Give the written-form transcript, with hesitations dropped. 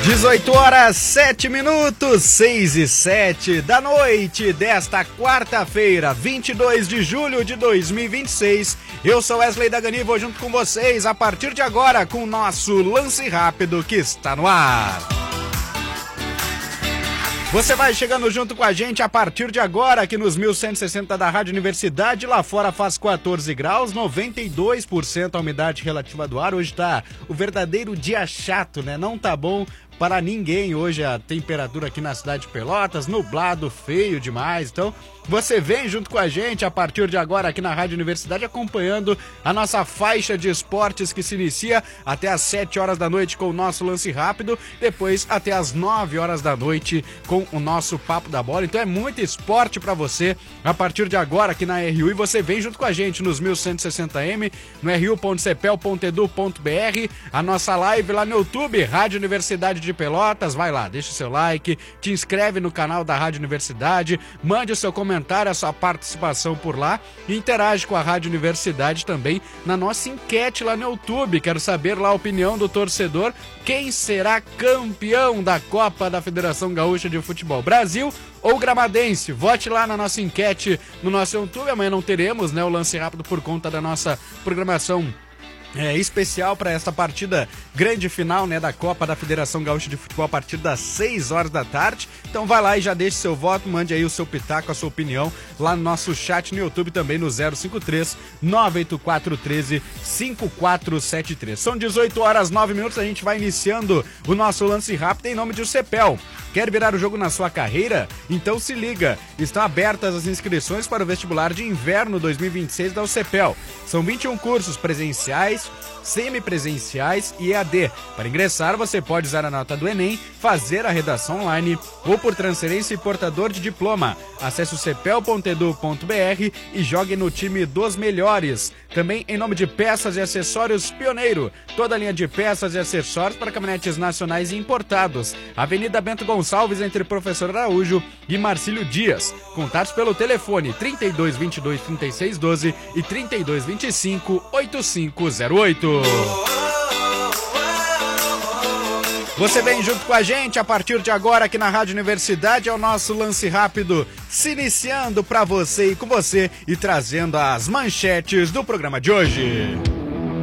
18 horas 7 minutos, 6 e 7 da noite desta quarta-feira, 22 de julho de 2026. Eu sou Wesley Dagani, vou junto com vocês a partir de agora com o nosso Lance Rápido que está no ar. Você vai chegando junto com a gente a partir de agora aqui nos 1160 da Rádio Universidade. Lá fora faz 14 graus, 92% a umidade relativa do ar. Hoje tá o verdadeiro dia chato, né? Não tá bom para ninguém hoje a temperatura aqui na cidade de Pelotas, nublado, feio demais. Então você vem junto com a gente a partir de agora aqui na Rádio Universidade acompanhando a nossa faixa de esportes que se inicia até às 7 horas da noite com o nosso Lance Rápido, depois até às 9 horas da noite com o nosso Papo da Bola. Então é muito esporte para você a partir de agora aqui na RU e você vem junto com a gente nos 1160M, no ru.cepel.edu.br, a nossa live lá no YouTube, Rádio Universidade de Pelotas. Vai lá, deixa o seu like, te inscreve no canal da Rádio Universidade, mande o seu comentário, a sua participação por lá e interage com a Rádio Universidade também na nossa enquete lá no YouTube. Quero saber lá a opinião do torcedor, quem será campeão da Copa da Federação Gaúcha de Futebol, Brasil ou Gramadense? Vote lá na nossa enquete no nosso YouTube. Amanhã não teremos, né, o Lance Rápido por conta da nossa programação especial para esta partida grande final, né, da Copa da Federação Gaúcha de Futebol a partir das 6 horas da tarde. Então vai lá e já deixe seu voto, mande aí o seu pitaco, a sua opinião lá no nosso chat no YouTube também no 053 984 13 5473. São 18 horas 9 minutos, a gente vai iniciando o nosso Lance Rápido em nome de Cepel. Quer virar o jogo na sua carreira? Então se liga, estão abertas as inscrições para o vestibular de inverno 2026 da Cepel. São 21 cursos presenciais, semipresenciais e EAD. Para ingressar, você pode usar a nota do Enem, fazer a redação online ou por transferência e portador de diploma. Acesse o cepel.edu.br e jogue no time dos melhores. Também em nome de Peças e Acessórios Pioneiro. Toda a linha de peças e acessórios para caminhonetes nacionais e importados. Avenida Bento Gonçalves, entre Professor Araújo e Marcílio Dias. Contatos pelo telefone 3222-3612 e 3225-8508. Você vem junto com a gente a partir de agora aqui na Rádio Universidade, é o nosso Lance Rápido se iniciando para você e com você e trazendo as manchetes do programa de hoje.